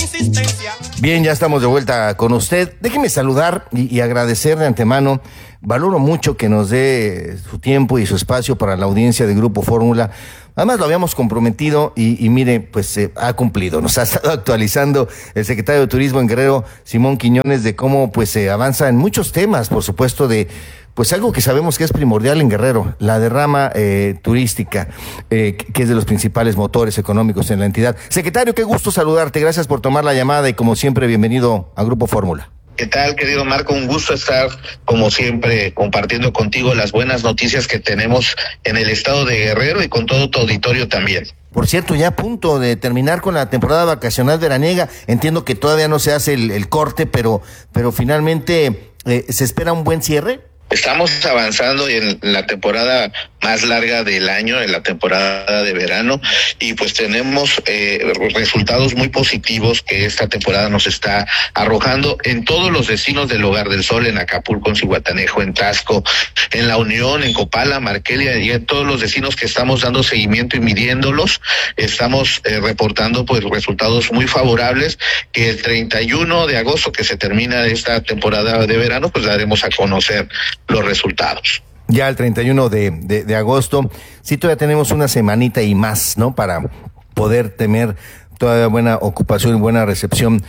insistencia. Bien, ya estamos de vuelta con usted. Déjeme saludar y agradecer de antemano. Valoro mucho que nos dé su tiempo y su espacio para la audiencia de Grupo Fórmula. Además lo habíamos comprometido y mire, pues ha cumplido. Nos ha estado actualizando el secretario de Turismo en Guerrero, Simón Quiñones, de cómo pues se avanza en muchos temas, por supuesto, de pues algo que sabemos que es primordial en Guerrero, la derrama turística, que es de los principales motores económicos en la entidad. Secretario, qué gusto saludarte, gracias por tomar la llamada y como siempre, bienvenido a Grupo Fórmula. ¿Qué tal, querido Marco? Un gusto estar, como siempre, compartiendo contigo las buenas noticias que tenemos en el estado de Guerrero y con todo tu auditorio también. Por cierto, ya a punto de terminar con la temporada vacacional veraniega. Entiendo que todavía no se hace el corte, pero finalmente ¿se espera un buen cierre? Estamos avanzando en la temporada más larga del año, en la temporada de verano, y pues tenemos resultados muy positivos que esta temporada nos está arrojando en todos los destinos del Hogar del Sol, en Acapulco, en Zihuatanejo, en Taxco, en La Unión, en Copala, Marquelia, y en todos los destinos que estamos dando seguimiento y midiéndolos, estamos reportando pues resultados muy favorables, que el 31 de agosto, que se termina esta temporada de verano, pues daremos a conocer los resultados. Ya el 31 de agosto, sí todavía tenemos una semanita y más, ¿no? Para poder tener todavía buena ocupación y buena recepción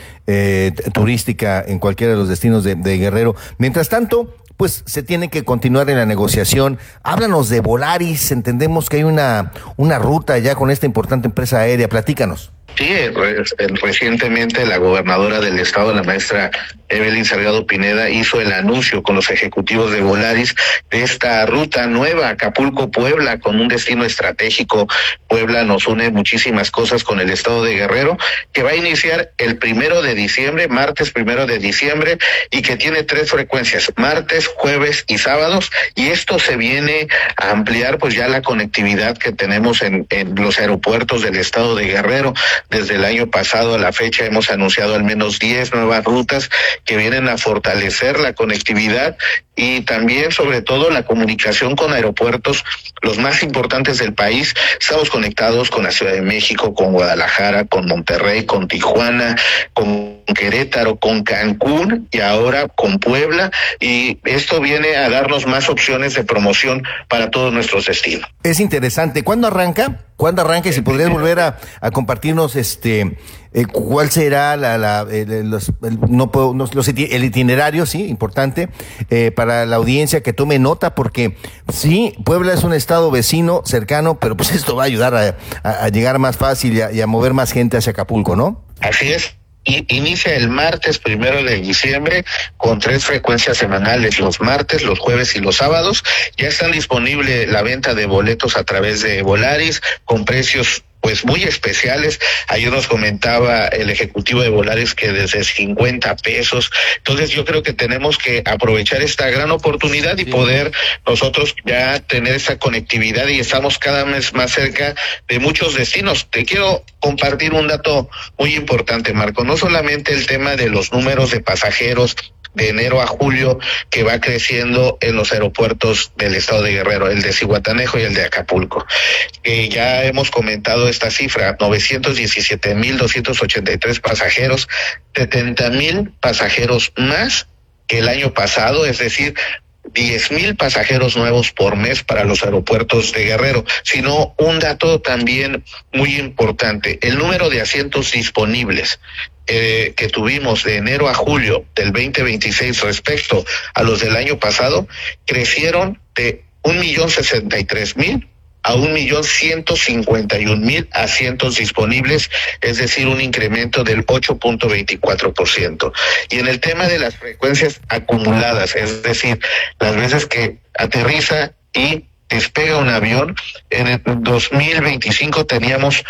turística en cualquiera de los destinos de Guerrero. Mientras tanto, pues se tiene que continuar en la negociación. Háblanos de Volaris, entendemos que hay una ruta ya con esta importante empresa aérea, platícanos. Sí, recientemente la gobernadora del estado, la maestra Evelyn Salgado Pineda, hizo el anuncio con los ejecutivos de Volaris de esta ruta nueva, Acapulco-Puebla, con un destino estratégico. Puebla nos une muchísimas cosas con el estado de Guerrero, que va a iniciar el 1 de diciembre, martes 1 de diciembre, y que tiene 3 frecuencias, martes, jueves y sábados, y esto se viene a ampliar pues ya la conectividad que tenemos en los aeropuertos del estado de Guerrero. Desde el año pasado a la fecha hemos anunciado al menos 10 nuevas rutas que vienen a fortalecer la conectividad y también, sobre todo, la comunicación con aeropuertos, los más importantes del país. Estamos conectados con la Ciudad de México, con Guadalajara, con Monterrey, con Tijuana, con Querétaro, con Cancún y ahora con Puebla, y esto viene a darnos más opciones de promoción para todos nuestros destinos. Es interesante. ¿Cuándo arranca? Y si podrías volver a compartirnos cuál será el itinerario, sí, importante, para la audiencia que tome nota, porque sí, Puebla es un estado vecino, cercano, pero pues esto va a ayudar a llegar más fácil y a mover más gente hacia Acapulco, ¿no? Así es. Inicia el martes 1 de diciembre con 3 frecuencias semanales, los martes, los jueves y los sábados. Ya están disponible la venta de boletos a través de Volaris con precios pues muy especiales. Ayer nos comentaba el ejecutivo de Volaris que desde 50 pesos. Entonces yo creo que tenemos que aprovechar esta gran oportunidad y poder nosotros ya tener esa conectividad, y estamos cada vez más cerca de muchos destinos. Te quiero compartir un dato muy importante, Marco. No solamente el tema de los números de pasajeros de enero a julio, que va creciendo en los aeropuertos del estado de Guerrero, el de Zihuatanejo y el de Acapulco. Ya hemos comentado esta cifra, 917,283 pasajeros, 70,000 pasajeros más que el año pasado, es decir, 10,000 pasajeros nuevos por mes para los aeropuertos de Guerrero. Sino un dato también muy importante, el número de asientos disponibles que tuvimos de enero a julio del 2026 respecto a los del año pasado, crecieron de 1,063,000 a 1,151,000 asientos disponibles, es decir, un incremento del 8.24%. Y en el tema de las frecuencias acumuladas, es decir, las veces que aterriza y despega un avión, en el 2025 teníamos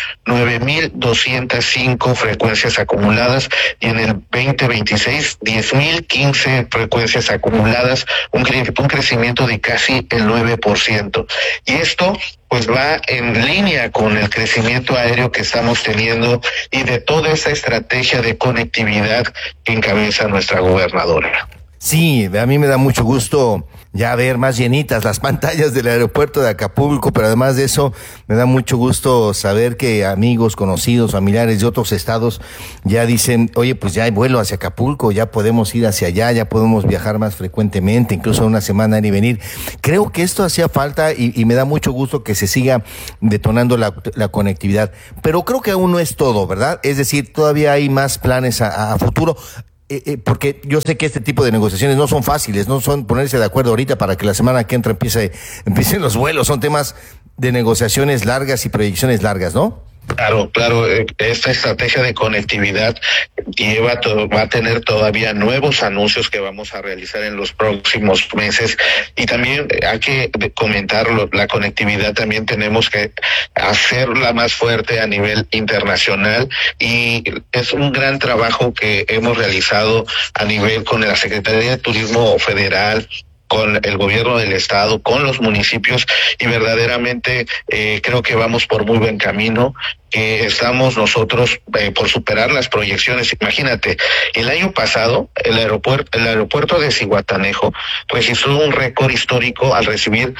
9,205 frecuencias acumuladas, y en el 2026 10,015 frecuencias acumuladas, un crecimiento de casi el 9%. Y esto pues va en línea con el crecimiento aéreo que estamos teniendo y de toda esta estrategia de conectividad que encabeza nuestra gobernadora. Sí, a mí me da mucho gusto ya ver más llenitas las pantallas del aeropuerto de Acapulco, pero además de eso me da mucho gusto saber que amigos, conocidos, familiares de otros estados ya dicen, oye, pues ya hay vuelo hacia Acapulco, ya podemos ir hacia allá, ya podemos viajar más frecuentemente, incluso una semana ir y venir. Creo que esto hacía falta y me da mucho gusto que se siga detonando la conectividad, pero creo que aún no es todo, ¿verdad? Es decir, todavía hay más planes a futuro. Porque yo sé que este tipo de negociaciones no son fáciles, no son ponerse de acuerdo ahorita para que la semana que entra empiecen los vuelos, son temas de negociaciones largas y proyecciones largas, ¿no? Claro, esta estrategia de conectividad va a tener todavía nuevos anuncios que vamos a realizar en los próximos meses, y también hay que comentarlo, la conectividad también tenemos que hacerla más fuerte a nivel internacional, y es un gran trabajo que hemos realizado a nivel con la Secretaría de Turismo Federal, con el gobierno del estado, con los municipios, y verdaderamente creo que vamos por muy buen camino, que estamos nosotros por superar las proyecciones. Imagínate, el año pasado el aeropuerto de Zihuatanejo registró un récord histórico al recibir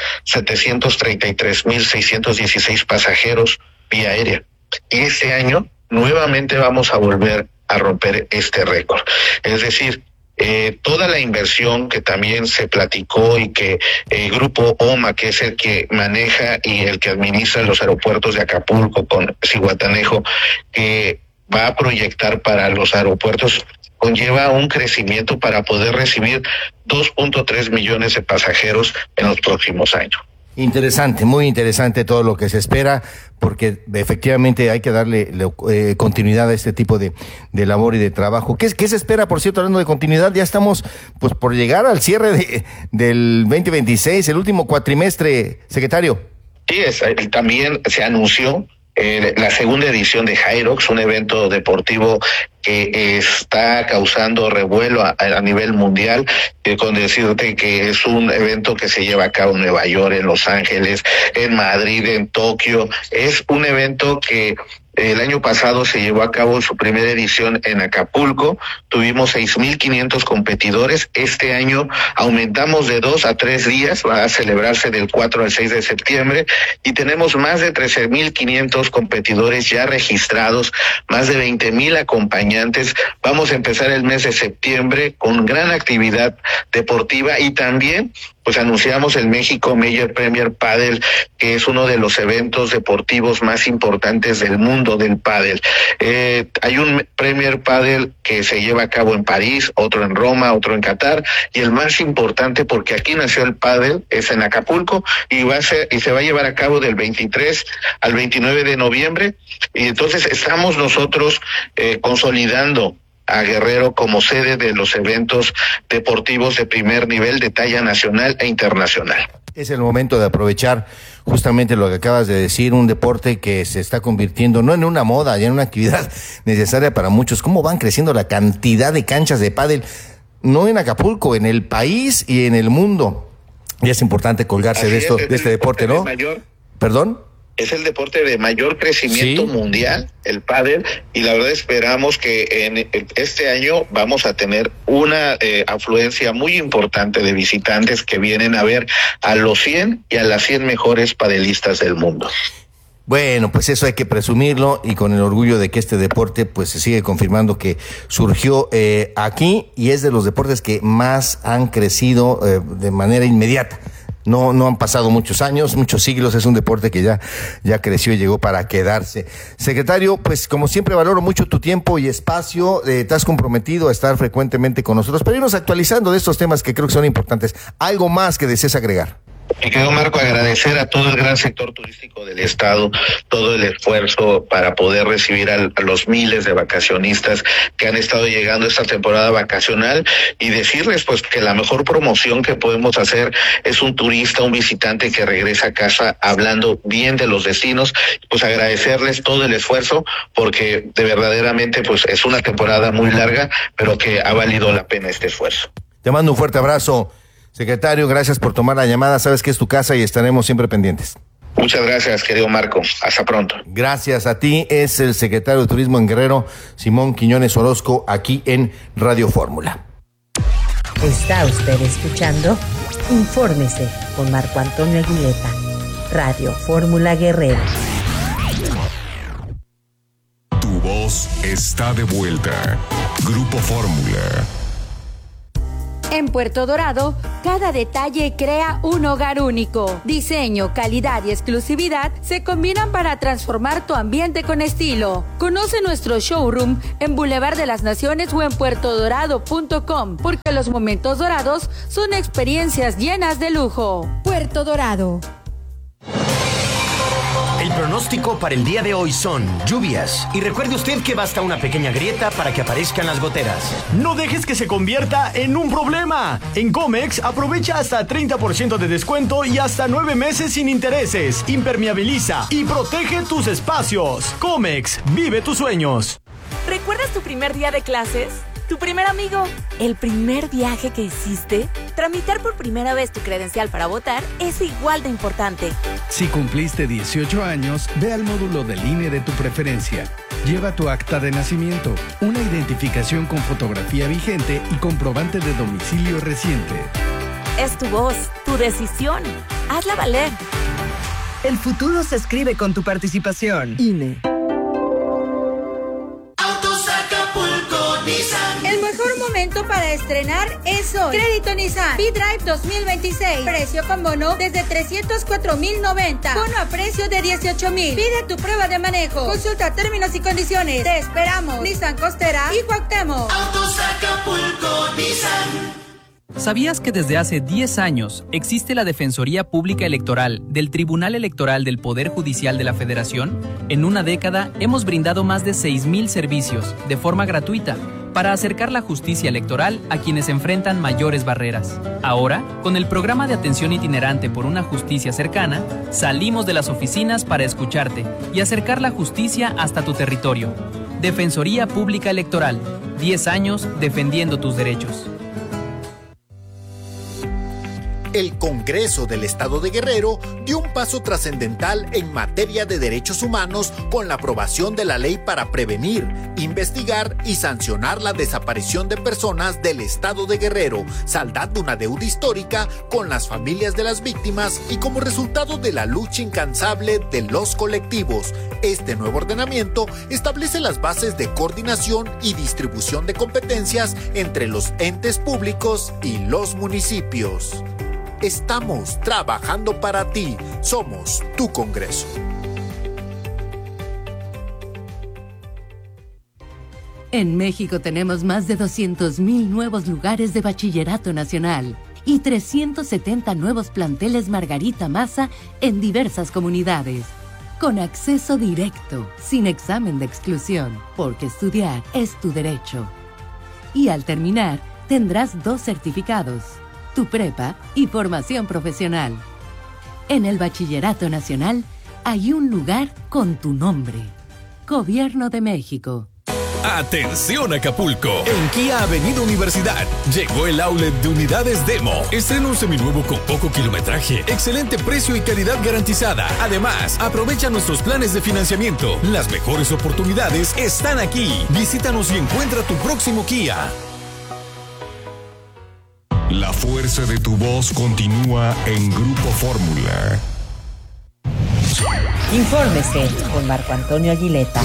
733,616 pasajeros vía aérea, y este año nuevamente vamos a volver a romper este récord. Es decir, toda la inversión que también se platicó y que el Grupo OMA, que es el que maneja y el que administra los aeropuertos de Acapulco con Zihuatanejo, que va a proyectar para los aeropuertos, conlleva un crecimiento para poder recibir 2.3 millones de pasajeros en los próximos años. Interesante, muy interesante todo lo que se espera, porque efectivamente hay que darle continuidad a este tipo de labor y de trabajo. ¿Qué se espera, por cierto, hablando de continuidad? Ya estamos pues por llegar al cierre del 2026, el último cuatrimestre, secretario. Sí, también se anunció la segunda edición de Hyrox, un evento deportivo que está causando revuelo a nivel mundial, con decirte que es un evento que se lleva a cabo en Nueva York, en Los Ángeles, en Madrid, en Tokio. Es un evento que el año pasado se llevó a cabo su primera edición en Acapulco, tuvimos 6,500 competidores. Este año aumentamos de 2 a 3 días, va a celebrarse del 4 al 6 de septiembre, y tenemos más de 13,500 competidores ya registrados, más de 20,000 acompañantes. Vamos a empezar el mes de septiembre con gran actividad deportiva, y también pues anunciamos el México Major Premier Padel, que es uno de los eventos deportivos más importantes del mundo del pádel. Hay un Premier Padel que se lleva a cabo en París, otro en Roma, otro en Qatar, y el más importante, porque aquí nació el pádel, es en Acapulco, y se va a llevar a cabo del 23 al 29 de noviembre, y entonces estamos nosotros consolidando a Guerrero como sede de los eventos deportivos de primer nivel de talla nacional e internacional. Es el momento de aprovechar justamente lo que acabas de decir, un deporte que se está convirtiendo no en una moda, ya en una actividad necesaria para muchos. ¿Cómo van creciendo la cantidad de canchas de pádel? No en Acapulco, en el país y en el mundo. Y es importante colgarse de este deporte, ¿no? ¿Perdón? Es el deporte de mayor crecimiento mundial, el pádel, y la verdad esperamos que en este año vamos a tener una afluencia muy importante de visitantes que vienen a ver a los 100 y a las 100 mejores padelistas del mundo. Bueno, pues eso hay que presumirlo, y con el orgullo de que este deporte pues se sigue confirmando que surgió aquí, y es de los deportes que más han crecido de manera inmediata. No han pasado muchos años, muchos siglos, es un deporte que ya creció y llegó para quedarse. Secretario, pues como siempre valoro mucho tu tiempo y espacio, te has comprometido a estar frecuentemente con nosotros, pero irnos actualizando de estos temas que creo que son importantes. ¿Algo más que desees agregar? Me quedo, Marco, agradecer a todo el gran sector turístico del estado, todo el esfuerzo para poder recibir a los miles de vacacionistas que han estado llegando esta temporada vacacional, y decirles pues que la mejor promoción que podemos hacer es un turista, un visitante que regresa a casa hablando bien de los destinos. Pues agradecerles todo el esfuerzo, porque de verdaderamente pues es una temporada muy larga, pero que ha valido la pena este esfuerzo. Te mando un fuerte abrazo. Secretario, gracias por tomar la llamada. Sabes que es tu casa y estaremos siempre pendientes. Muchas gracias, querido Marco. Hasta pronto. Gracias a ti. Es el secretario de Turismo en Guerrero, Simón Quiñones Orozco, aquí en Radio Fórmula. Está usted escuchando Infórmese con Marco Antonio Aguileta. Radio Fórmula Guerrero. Tu voz está de vuelta. Grupo Fórmula. En Puerto Dorado, cada detalle crea un hogar único. Diseño, calidad y exclusividad se combinan para transformar tu ambiente con estilo. Conoce nuestro showroom en Boulevard de las Naciones o en puertodorado.com, porque los momentos dorados son experiencias llenas de lujo. Puerto Dorado. El pronóstico para el día de hoy son lluvias. Y recuerde usted que basta una pequeña grieta para que aparezcan las goteras. No dejes que se convierta en un problema. En Comex aprovecha hasta 30% de descuento y hasta 9 meses sin intereses. Impermeabiliza y protege tus espacios. Comex, vive tus sueños. ¿Recuerdas tu primer día de clases? ¿Tu primer amigo? ¿El primer viaje que hiciste? Tramitar por primera vez tu credencial para votar es igual de importante. Si cumpliste 18 años, ve al módulo del INE de tu preferencia. Lleva tu acta de nacimiento, una identificación con fotografía vigente y comprobante de domicilio reciente. Es tu voz, tu decisión. Hazla valer. El futuro se escribe con tu participación. INE. El mejor momento para estrenar es hoy. Crédito Nissan V-Drive 2026. Precio con bono desde 304,090. Bono a precio de 18,000. Pide tu prueba de manejo. Consulta términos y condiciones. Te esperamos. Nissan Costera y Cuauhtémoc. Autos Acapulco Nissan. ¿Sabías que desde hace 10 años existe la Defensoría Pública Electoral del Tribunal Electoral del Poder Judicial de la Federación? En una década hemos brindado más de 6,000 servicios de forma gratuita para acercar la justicia electoral a quienes enfrentan mayores barreras. Ahora, con el programa de atención itinerante por una justicia cercana, salimos de las oficinas para escucharte y acercar la justicia hasta tu territorio. Defensoría Pública Electoral, 10 años defendiendo tus derechos. El Congreso del Estado de Guerrero dio un paso trascendental en materia de derechos humanos con la aprobación de la ley para prevenir, investigar y sancionar la desaparición de personas del Estado de Guerrero, saldando una deuda histórica con las familias de las víctimas y como resultado de la lucha incansable de los colectivos. Este nuevo ordenamiento establece las bases de coordinación y distribución de competencias entre los entes públicos y los municipios. Estamos trabajando para ti. Somos tu Congreso. En México tenemos más de 200,000 nuevos lugares de bachillerato nacional y 370 nuevos planteles Margarita Maza en diversas comunidades. Con acceso directo, sin examen de exclusión, porque estudiar es tu derecho. Y al terminar, tendrás 2 certificados. Tu prepa y formación profesional. En el Bachillerato Nacional hay un lugar con tu nombre. Gobierno de México. Atención Acapulco, en Kia Avenida Universidad llegó el outlet de unidades Demo. Estrena un seminuevo con poco kilometraje, excelente precio y calidad garantizada. Además, aprovecha nuestros planes de financiamiento. Las mejores oportunidades están aquí. Visítanos y encuentra tu próximo Kia. La fuerza de tu voz continúa en Grupo Fórmula. Infórmese con Marco Antonio Aguileta.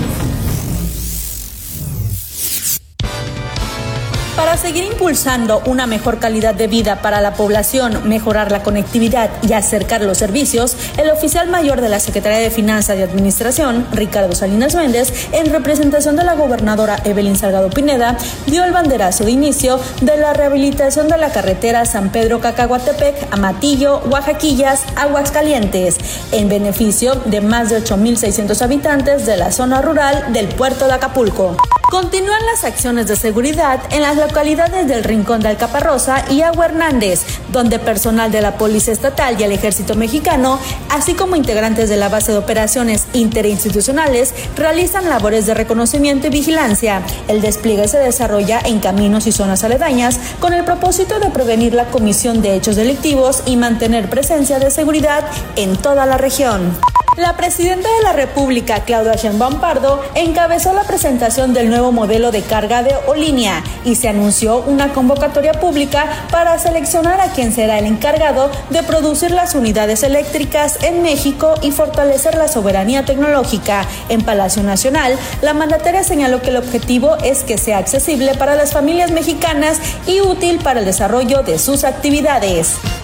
Para seguir impulsando una mejor calidad de vida para la población, mejorar la conectividad y acercar los servicios, el oficial mayor de la Secretaría de Finanzas y Administración, Ricardo Salinas Méndez, en representación de la gobernadora Evelyn Salgado Pineda, dio el banderazo de inicio de la rehabilitación de la carretera San Pedro-Cacahuatepec, Amatillo, Oaxaquillas, Aguascalientes, en beneficio de más de 8,600 habitantes de la zona rural del puerto de Acapulco. Continúan las acciones de seguridad en las localidades del Rincón de Alcaparrosa y Agua Hernández, donde personal de la Policía Estatal y el Ejército Mexicano, así como integrantes de la Base de Operaciones Interinstitucionales, realizan labores de reconocimiento y vigilancia. El despliegue se desarrolla en caminos y zonas aledañas con el propósito de prevenir la comisión de hechos delictivos y mantener presencia de seguridad en toda la región. La presidenta de la República, Claudia Sheinbaum Pardo, encabezó la presentación del nuevo modelo de carga de Olínea y se anunció una convocatoria pública para seleccionar a quien será el encargado de producir las unidades eléctricas en México y fortalecer la soberanía tecnológica. En Palacio Nacional, la mandataria señaló que el objetivo es que sea accesible para las familias mexicanas y útil para el desarrollo de sus actividades.